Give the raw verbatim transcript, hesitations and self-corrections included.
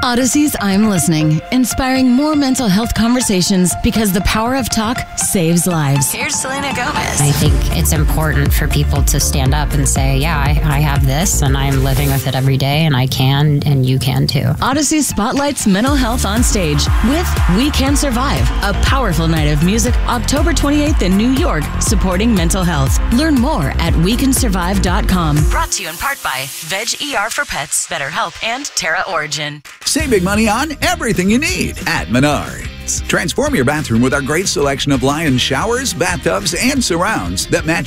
Odyssey's I'm Listening, inspiring more mental health conversations because the power of talk saves lives. Here's Selena Gomez. I think it's important for people to stand up and say, yeah, I, I have this and I'm living with it every day and I can and you can too. Odyssey spotlights mental health on stage with We Can Survive, a powerful night of music October twenty-eighth in New York, supporting mental health. Learn more at we can survive dot com. Brought to you in part by Veg E R for Pets, BetterHelp, and Terra Origin. Save big money on everything you need at Menards. Transform your bathroom with our great selection of Lion showers, bathtubs, and surrounds that match